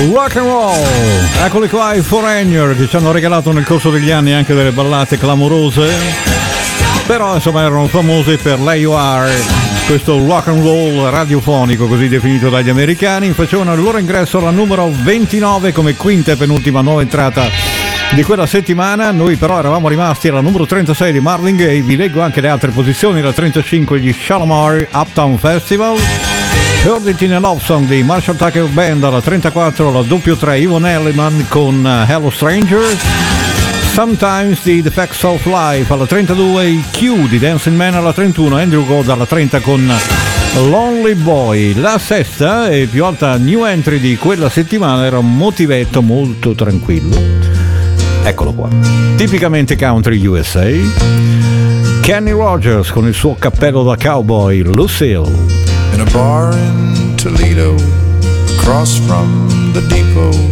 Rock and roll, eccoli qua i Foreigner che ci hanno regalato nel corso degli anni anche delle ballate clamorose, però insomma erano famosi per l'AOR, questo rock and roll radiofonico così definito dagli americani. Facevano il loro ingresso alla numero 29 come quinta e penultima nuova entrata di quella settimana. Noi però eravamo rimasti alla numero 36 di Marvin Gaye. Vi leggo anche le altre posizioni: la 35 gli Shalamar Uptown Festival, Heard It in a Love Song di Marshall Tucker Band, alla 34 la doppio 3 Yvonne Elliman con Hello Stranger, Sometimes di The Facts of Life, alla 32 i Q di Dancing Man, alla 31 Andrew Gold, alla 30 con Lonely Boy. La sesta e più alta new entry di quella settimana era un motivetto molto tranquillo, eccolo qua, tipicamente country USA, Kenny Rogers con il suo cappello da cowboy, Lucille. In a bar in Toledo, across from the depot,